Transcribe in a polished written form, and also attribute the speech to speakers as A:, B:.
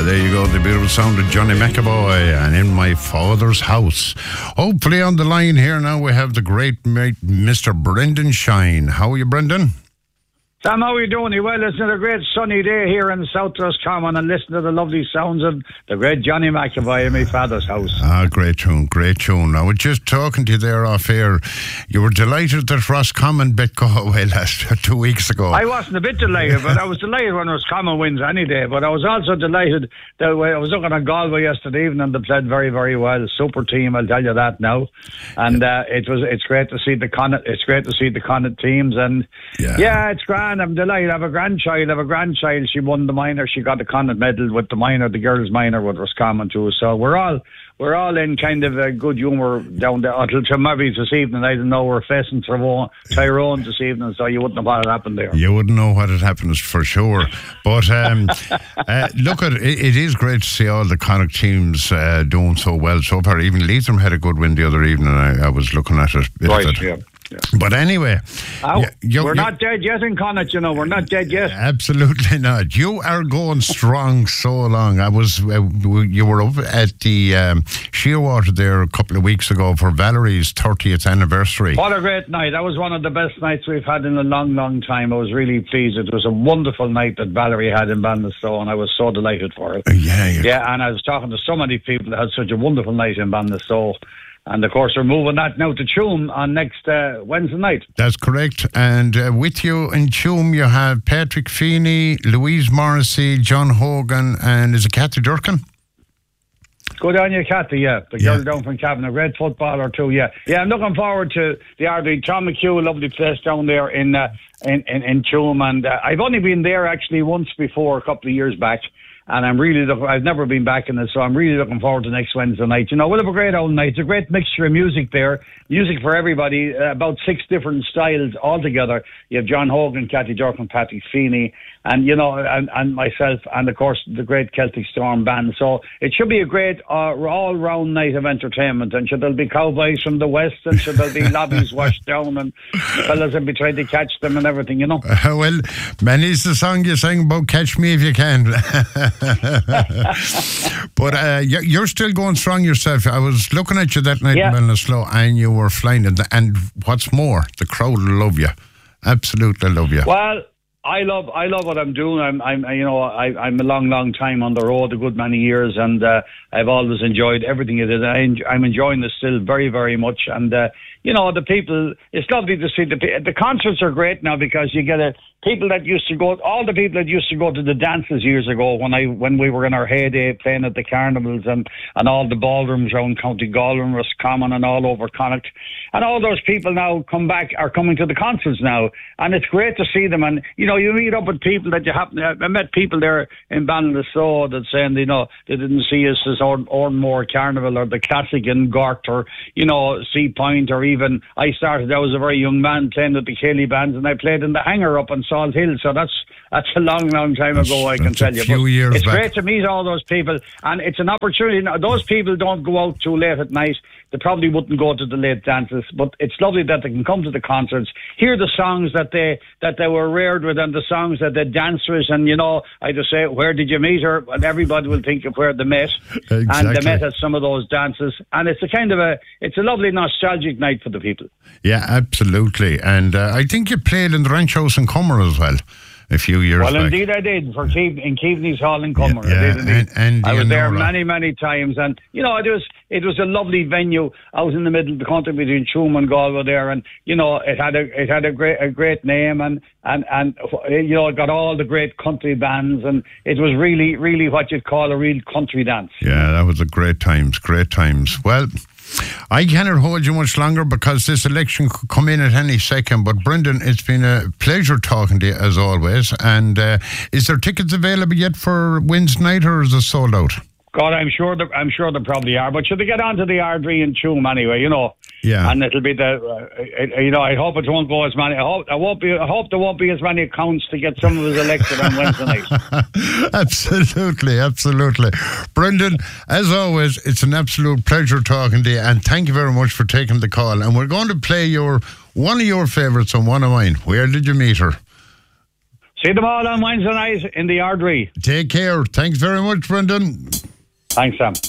A: There you go, the beautiful sound of Johnny McAvoy and In My Father's House. Hopefully on the line here now we have the great mate, Mr. Brendan Shine. How are you, Brendan?
B: Sam, how are you doing? Well, it's a great sunny day here in South Roscommon, and listen to the lovely sounds of the great Johnny McAvoy in My Father's House.
A: Ah, great tune, great tune. I was just talking to you there off air. You were delighted that Roscommon bet go away 2 weeks ago.
B: I wasn't a bit delighted, but I was delighted when Roscommon wins any day. But I was also delighted that I was looking at Galway yesterday evening, and they played very, very well. Super team, I'll tell you that now. And it's great to see the Connacht teams, and yeah, it's grand. I'm delighted. I have a grandchild. She won the minor. She got the Connacht medal with the minor, the girls' minor with Roscommon too. So we're all in kind of a good humour down there until maybe this evening. I don't know, we're facing Tyrone this evening, so you wouldn't know what had happened there.
A: You wouldn't know what had happened for sure. But look, it is great to see all the Connacht teams doing so well so far. Even Leitrim had a good win the other evening. I was looking at it.
B: Right, yeah.
A: Yeah. But anyway,
B: we're not dead yet in Connacht, you know. We're not dead yet.
A: Absolutely not. You are going strong so long. You were up at the Shearwater there a couple of weeks ago for Valerie's 30th anniversary.
B: What a great night. That was one of the best nights we've had in a long, long time. I was really pleased. It was a wonderful night that Valerie had in Ballinasloe, and I was so delighted for it. Yeah, and I was talking to so many people that had such a wonderful night in Ballinasloe. And, of course, we're moving that now to Tuam on next Wednesday night.
A: That's correct. And with you in Tuam, you have Patrick Feeney, Louise Morrissey, John Hogan, and is it Cathy Durkin?
B: Good on you, Cathy, yeah. The girl down from Cavan, a great footballer too, yeah. Yeah, I'm looking forward to the RD. Tom McHugh, a lovely place down there in Tuam. And I've only been there actually once before, a couple of years back. And I've never been back in it, so I'm really looking forward to next Wednesday night. You know, we'll have a great old night. It's a great mixture of music there. Music for everybody, about 6 different styles altogether. You have John Hogan, Cathy Durkin, Patrick Feeney, and, you know, and myself, and, of course, the great Celtic Storm Band. So it should be a great all-round night of entertainment. And there'll be cowboys from the west, and there'll be lobbies washed down, and fellas will be trying to catch them and everything, you know.
A: Well, many's the song you sang about Catch Me If You Can. But you're still going strong yourself. I was looking at you that night in Ballinasloe, and you were flying. And what's more, the crowd love you. Absolutely love you.
B: Well, I love what I'm doing. I'm a long time on the road, a good many years, and I've always enjoyed everything it is. I'm enjoying this still very, very much. And you know, the people, it's lovely to see the concerts are great now, because you get all the people that used to go to the dances years ago when we were in our heyday playing at the carnivals and all the ballrooms around County Galway, Roscommon and all over Connacht. And all those people now are coming to the concerts now. And it's great to see them. And, you know, you meet up with people that I met people there in Ballinasloe that saying, you know, they didn't see us as Ormore Carnival or the Classic in Gort or, you know, Sea Point, or even I started out as a very young man playing with the Kelly bands, and I played in the Hangar up on Salt Hill. So that's a long time ago, I can tell you. But it's great to meet all those people, and it's an opportunity. Now, those people don't go out too late at night. They probably wouldn't go to the late dances, but it's lovely that they can come to the concerts, hear the songs that they were reared with, and the songs that they danced with. And, you know, I just say, where did you meet her? And everybody will think of where they met. Exactly. And they met at some of those dances. And it's a lovely nostalgic night for the people.
A: Yeah, absolutely. And I think you played in the Ranch House in Cummer as well a few years back.
B: Well, indeed I did, in Keaveney's Hall in Cummer. I did indeed. And I was there many times, and, you know, it was a lovely venue. I was in the middle of the country between Tuam and Galway there, and, you know, it had a great name, and you know, it got all the great country bands, and it was really, really what you'd call a real country dance.
A: Yeah, that was great times. Well, I cannot hold you much longer because this election could come in at any second. But Brendan, it's been a pleasure talking to you as always. And is there tickets available yet for Wednesday night, or is it sold out?
B: God, I'm sure there probably are. But should they get onto the Ardree and Tuam anyway, you know?
A: Yeah.
B: And it'll be you know, I hope it won't go as many. I hope there won't be as many accounts to get some of us elected on Wednesday night.
A: Absolutely. Brendan, as always, it's an absolute pleasure talking to you, and thank you very much for taking the call. And we're going to play one of your favourites and one of mine. Where did you meet her?
B: See them all on Wednesday night in the Ardrey.
A: Take care. Thanks very much, Brendan.
B: Thanks, Sam.